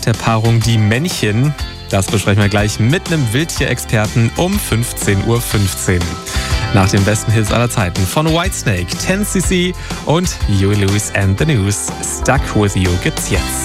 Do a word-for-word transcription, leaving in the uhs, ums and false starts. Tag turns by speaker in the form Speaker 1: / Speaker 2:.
Speaker 1: der Paarung Die Männchen. Das besprechen wir gleich mit einem Wildtier-Experten um fünfzehn Uhr fünfzehn. Nach den besten Hits aller Zeiten von Whitesnake, ten C C und Huey Lewis and the News. Stuck With You gibt's jetzt.